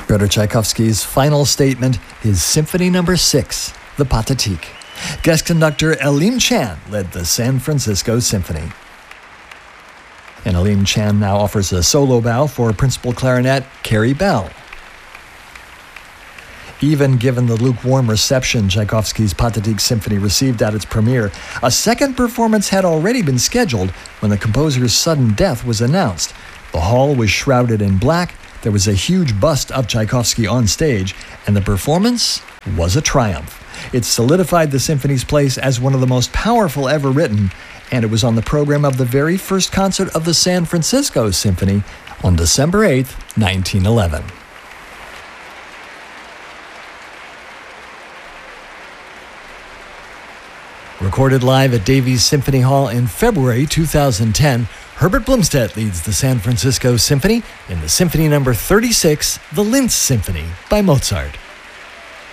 Pyotr Tchaikovsky's final statement, his Symphony No. 6, the Pathetique. Guest conductor Elim Chan led the San Francisco Symphony. And Elim Chan now offers a solo bow for principal clarinet Carrie Bell. Even given the lukewarm reception Tchaikovsky's Pathetique Symphony received at its premiere, a second performance had already been scheduled when the composer's sudden death was announced. The hall was shrouded in black, there was a huge bust of Tchaikovsky on stage, and the performance was a triumph. It solidified the symphony's place as one of the most powerful ever written, and it was on the program of the very first concert of the San Francisco Symphony on December 8, 1911. Recorded live at Davies Symphony Hall in February 2010, Herbert Blomstedt leads the San Francisco Symphony in the Symphony No. 36, the Linz Symphony by Mozart.